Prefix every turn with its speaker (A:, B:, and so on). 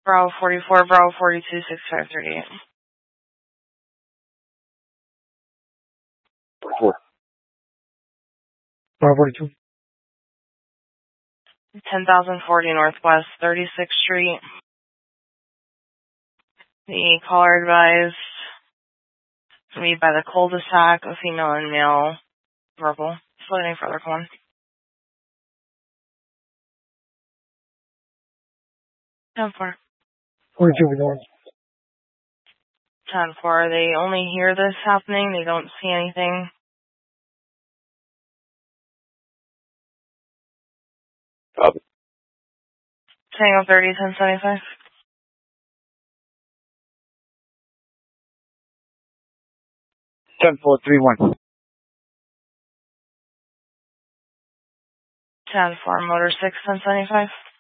A: Bravo 44, Bravo 42, 6538.
B: 44. Bravo 42.
A: 10,040 Northwest 36th Street. The caller advised to meet by the cul-de-sac, a female and male verbal. So any further, come on. 10-4.
B: 42 with North.
A: 10-4. They only hear this happening. They don't see anything.
B: Copy.
A: Tango 30, 1075.
B: 10-4-3-1.
A: 10-4, motor 6, 1075.